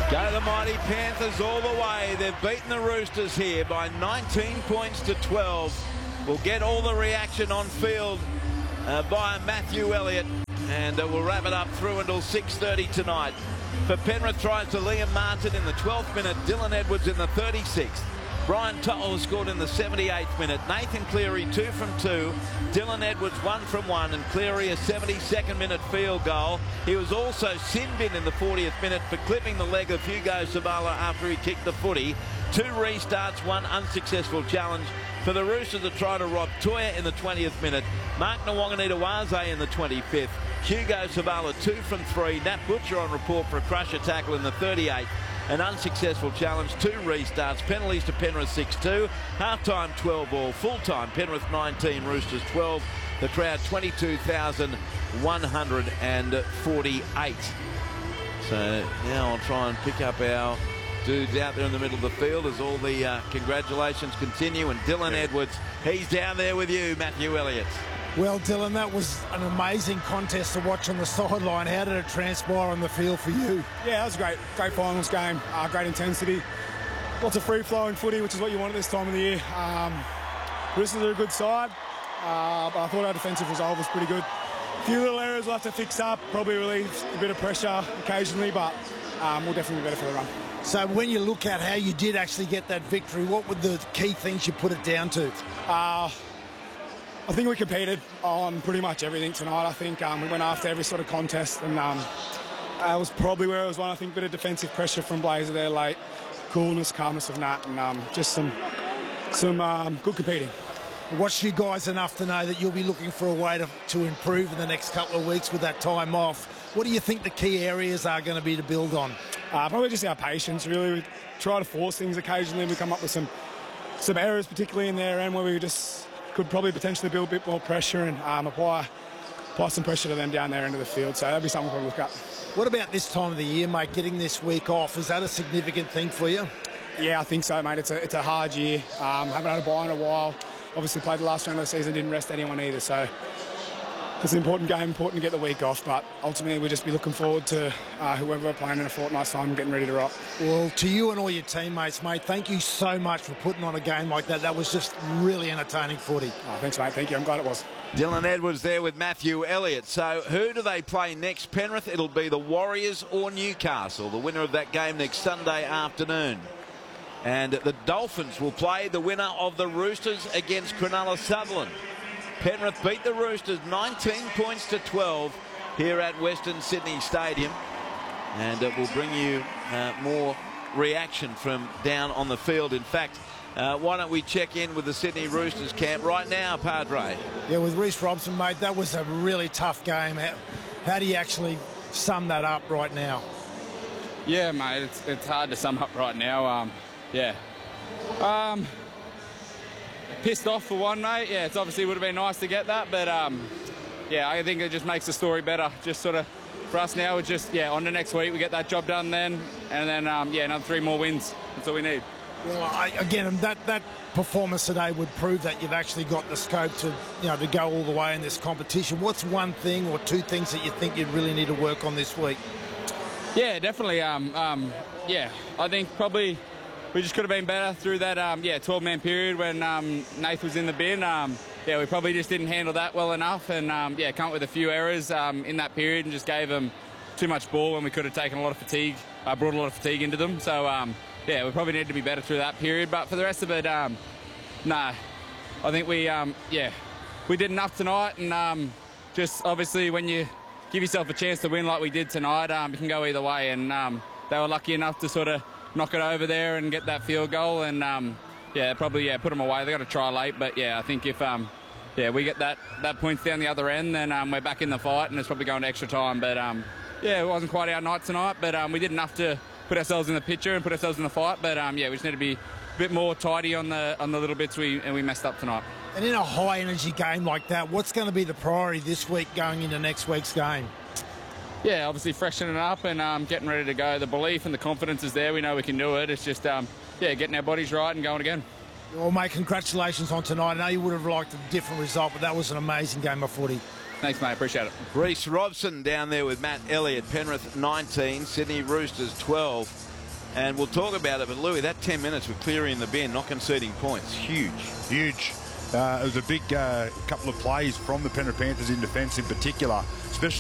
Go the mighty Panthers all the way. They've beaten the Roosters here by 19 points to 12. We'll get all the reaction on field by Matthew Elliott, and we'll wrap it up through until 6:30 tonight. For Penrith, tries to Liam Martin in the 12th minute, Dylan Edwards in the 36th. Brian To'o scored in the 78th minute. Nathan Cleary 2 from 2. Dylan Edwards 1 from 1. And Cleary a 72nd minute field goal. He was also sin-bin in the 40th minute for clipping the leg of Hugo Sabala after he kicked the footy. 2 restarts, 1 unsuccessful challenge. For the Roosters to try to rob Toya in the 20th minute. Mark Nwanganita-Waze in the 25th. Hugo Sabala 2 from 3. Nat Butcher on report for a crusher tackle in the 38th. An unsuccessful challenge, 2 restarts, penalties to Penrith 6-2, half-time 12-all, full-time Penrith 19, Roosters 12, the crowd 22,148. So now I'll try and pick up our dudes out there in the middle of the field as all the congratulations continue, and Dylan Edwards, he's down there with you, Matthew Elliott. Well, Dylan, that was an amazing contest to watch on the sideline. How did it transpire on the field for you? Yeah, that was great. Great finals game, great intensity. Lots of free-flowing footy, which is what you want at this time of the year. Roosters are a good side, but I thought our defensive resolve was pretty good. A few little areas we'll have to fix up, probably relieve a bit of pressure occasionally, but we'll definitely be better for the run. So when you look at how you did actually get that victory, what were the key things you put it down to? I think we competed on pretty much everything tonight. I think we went after every sort of contest, and that was probably where it was one. I think a bit of defensive pressure from Blazer there late, coolness, calmness of Nat, and just some good competing. I watched you guys enough to know that you'll be looking for a way to improve in the next couple of weeks with that time off. What do you think the key areas are going to be to build on? Probably just our patience, really. We try to force things occasionally. We come up with some errors, particularly in their end, where we just could probably potentially build a bit more pressure and apply some pressure to them down there into the field. So that'd be something we'll look at. What about this time of the year, mate, getting this week off? Is that a significant thing for you? Yeah, I think so, mate. It's a hard year. Haven't had a bye in a while. Obviously played the last round of the season, didn't rest anyone either. So it's an important game, important to get the week off. But ultimately, we'll just be looking forward to whoever we're playing in a fortnight's time and getting ready to rock. Well, to you and all your teammates, mate, thank you so much for putting on a game like that. That was just really entertaining footy. Oh, thanks, mate. Thank you. I'm glad it was. Dylan Edwards there with Matthew Elliott. So who do they play next, Penrith? It'll be the Warriors or Newcastle, the winner of that game next Sunday afternoon. And the Dolphins will play the winner of the Roosters against Cronulla Sutherland. Penrith beat the Roosters 19 points to 12 here at Western Sydney Stadium. And it will bring you more reaction from down on the field. In fact, why don't we check in with the Sydney Roosters camp right now, Padre? Yeah, with Reece Robson, mate, that was a really tough game. How do you actually sum that up right now? Yeah, mate, it's hard to sum up right now. Pissed off for one, mate. Yeah, it's obviously would have been nice to get that, but yeah, I think it just makes the story better. Just sort of for us now, it's just on to next week. We get that job done then, and then another 3 more wins. That's all we need. Well, again, that performance today would prove that you've actually got the scope to to go all the way in this competition. What's one thing or 2 things that you think you'd really need to work on this week? Yeah, definitely. I think probably we just could have been better through that 12-man period when Nath was in the bin. We probably just didn't handle that well enough, and come up with a few errors in that period and just gave them too much ball when we could have taken a lot of fatigue, brought a lot of fatigue into them. So we probably need to be better through that period. But for the rest of it, I think we did enough tonight, and just obviously when you give yourself a chance to win like we did tonight, it can go either way, and they were lucky enough to sort of knock it over there and get that field goal, and probably put them away. They got to try late, but I think if we get that points down the other end, then we're back in the fight, and it's probably going to extra time. But it wasn't quite our night tonight, but we did enough to put ourselves in the picture and put ourselves in the fight. But we just need to be a bit more tidy on the little bits we messed up tonight. And in a high energy game like that, what's going to be the priority this week going into next week's game? Yeah, obviously freshening up and getting ready to go. The belief and the confidence is there. We know we can do it. It's just, getting our bodies right and going again. Well, mate, congratulations on tonight. I know you would have liked a different result, but that was an amazing game of footy. Thanks, mate. Appreciate it. Reece Robson down there with Matt Elliott. Penrith 19, Sydney Roosters 12. And we'll talk about it, but Louis, that 10 minutes with Cleary in the bin, not conceding points, huge. Huge. It was a big couple of plays from the Penrith Panthers in defence in particular, especially